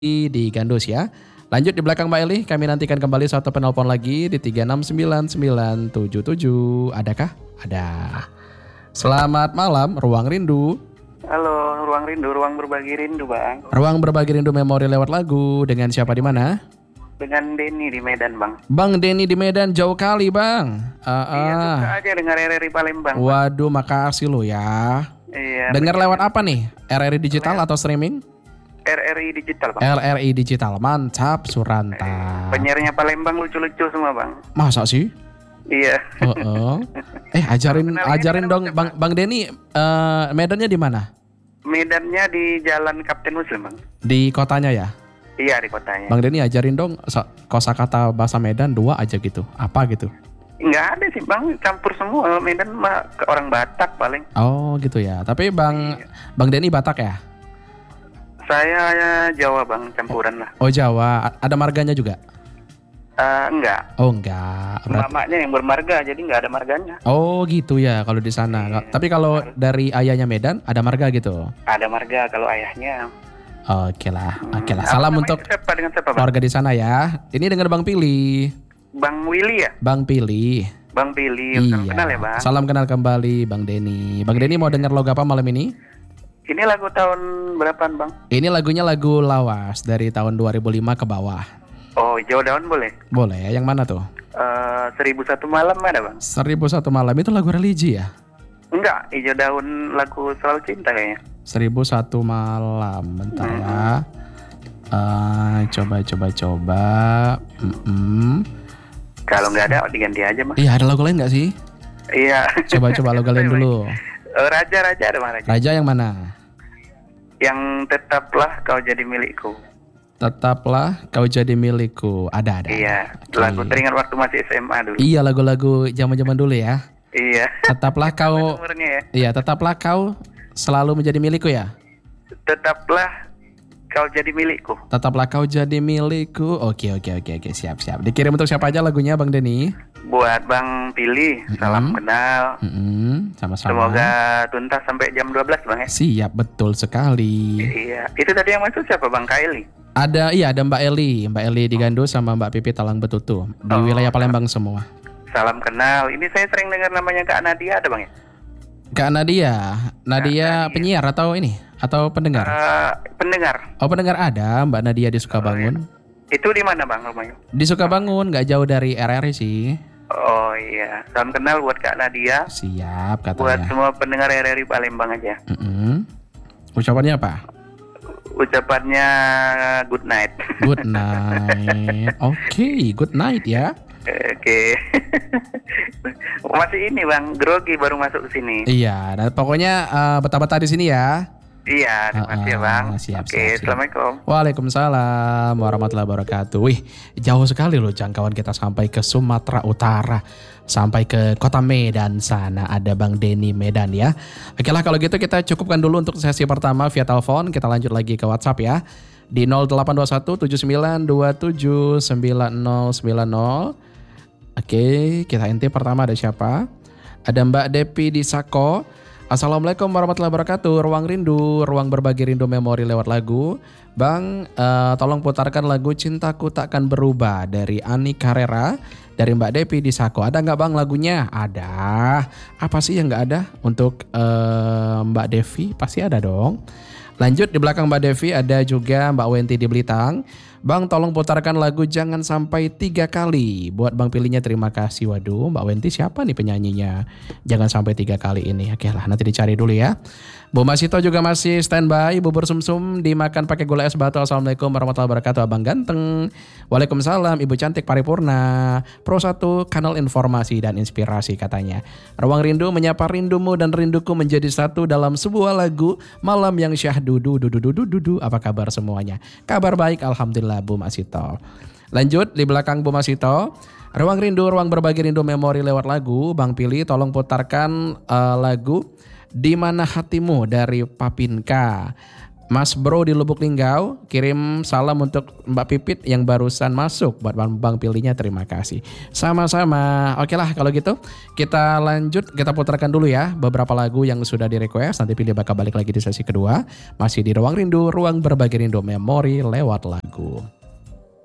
di Gandus ya. Lanjut di belakang Mbak Eli, kami nantikan kembali satu penelpon lagi di 369977. Adakah? Ada. Selamat malam, Ruang Rindu. Halo, Ruang Rindu, ruang berbagi rindu, Bang. Ruang berbagi rindu memori lewat lagu. Dengan siapa di mana? Dengan Denny di Medan, Bang. Bang Denny di Medan, jauh kali Bang. Iya, suka aja dengar RRI Palembang. Waduh, makasih lo ya. Iya. Dengar lewat apa nih? RRI digital atau streaming? RRI digital, Bang. RRI digital, mantap Suranta. Penyiarnya Palembang lucu-lucu semua, Bang. Masa sih? Iya. Ajarin dong Bang Denny, Medannya di mana? Medannya di Jalan Kapten Muslim, Bang. Di kotanya ya? Iya, di kotanya. Bang Denny ajarin dong kosakata bahasa Medan 2 aja gitu. Apa gitu? Nggak ada sih, Bang. Campur semua. Medan mah ke orang Batak paling. Oh gitu ya. Tapi Bang Denny Batak ya? Saya Jawa, Bang. Campuran lah. Oh Jawa. Ada marganya juga? Enggak. Oh enggak. Mamanya yang bermarga, jadi nggak ada marganya. Oh gitu ya kalau di sana. Iya. Tapi kalau dari ayahnya Medan ada marga gitu? Ada marga kalau ayahnya. Oke lah. Salam untuk Dengan siapa, Bang? keluarga di sana ya. Ini dengan Bang Pili. Bang Willy ya? Bang Pili. Bang Billy, salam kenal ya, Bang. Salam kenal kembali Bang Denny. Bang Denny mau dengar lagu apa malam ini? Ini lagu tahun berapaan, Bang? Ini lagunya lagu lawas dari tahun 2005 ke bawah. Oh, Hijau Daun boleh? Boleh, yang mana tuh? 1001 Malam ada, Bang? 1001 Malam itu lagu religi ya? Enggak, Hijau Daun lagu soal cinta kayaknya. 1001 Malam, bentar ya. Coba. Kalau nggak ada, diganti aja, Bang. Iya, ada lagu lain nggak sih? Iya. Coba lagu lain dulu. Raja ada, Bang, Raja. Raja yang mana? Yang Tetaplah Kau Jadi Milikku. Tetaplah Kau Jadi Milikku. Ada. Iya, Okay. lagu teringat waktu masih SMA dulu. Iya, lagu-lagu zaman-zaman dulu ya. Iya. Tetaplah kau. Umurnya ya. Iya, tetaplah kau selalu menjadi milikku ya. Tetaplah Kau Jadi Milikku. Tetaplah kau jadi milikku. Oke, siap. Dikirim untuk siapa aja lagunya, Bang Denny? Buat Bang Pilih, salam kenal. Sama-sama. Semoga tuntas sampai jam 12, Bang ya. Siap, betul sekali. Iya. Itu tadi yang masuk siapa, Bang? Kaili? Ada Mbak Eli di Gandus sama Mbak Pipi Talang Betutu di wilayah Palembang semua. Salam kenal. Ini saya sering dengar namanya Kak Nadia, ada, Bang ya? Kak Nadia penyiar atau ini? Atau pendengar? Pendengar. Oh, pendengar ada, Mbak Nadia di Sukabangun. Itu di mana, Bang, rumahnya? Di Sukabangun, nggak jauh dari RRI sih. Oh iya, salam kenal buat Kak Nadia. Siap katanya. Buat semua pendengar RRI Palembang aja. Ucapannya apa? Ucapannya good night. Good night. Oke, good night ya. Oke. Masih ini, Bang, grogi baru masuk ke sini. Iya, nah pokoknya betah-betah di sini ya. Iya, terima kasih ya, Bang. Siap. Assalamualaikum. Waalaikumsalam warahmatullahi wabarakatuh. Wih, jauh sekali loh jangkauan kita sampai ke Sumatera Utara. Sampai ke kota Medan sana ada Bang Denny Medan ya. Oke lah kalau gitu kita cukupkan dulu untuk sesi pertama via telepon. Kita lanjut lagi ke WhatsApp ya. Di 0821 7927 9090. Oke, kita inti pertama ada siapa? Ada Mbak Depi di Sako. Assalamualaikum warahmatullahi wabarakatuh. Ruang Rindu, ruang berbagi rindu memori lewat lagu. Bang, tolong putarkan lagu Cintaku Takkan Berubah dari Ani Carrera dari Mbak Depi di Sako. Ada nggak, Bang, lagunya? Ada. Apa sih yang nggak ada untuk Mbak Devi? Pasti ada dong. Lanjut di belakang Mbak Devi ada juga Mbak Wenti di Belitang. Bang, tolong putarkan lagu Jangan Sampai 3 Kali. Buat Bang Pilihnya terima kasih. Waduh, Mbak Wenti siapa nih penyanyinya? Jangan Sampai 3 Kali ini. Oke lah, nanti dicari dulu ya. Bu Masito juga masih standby. Bubur sumsum dimakan pakai gula es batu. Assalamualaikum warahmatullahi wabarakatuh. Abang ganteng. Waalaikumsalam. Ibu cantik paripurna. Pro 1 kanal informasi dan inspirasi katanya. Ruang Rindu menyapa rindumu dan rinduku menjadi satu dalam sebuah lagu Malam yang Syahdu. Apa kabar semuanya? Kabar baik, alhamdulillah Bu Masito. Lanjut di belakang Bu Masito. Ruang Rindu, ruang berbagi rindu memori lewat lagu. Bang Pilih tolong putarkan lagu Di Mana Hatimu dari Papinka. Mas Bro di Lubuk Linggau, kirim salam untuk Mbak Pipit yang barusan masuk. Buat Bang pilihnya terima kasih. Sama-sama. Oke lah kalau gitu kita lanjut, kita putarkan dulu ya beberapa lagu yang sudah di request. Nanti pilih bakal balik lagi di sesi kedua. Masih di Ruang Rindu, ruang berbagi rindu memori lewat lagu.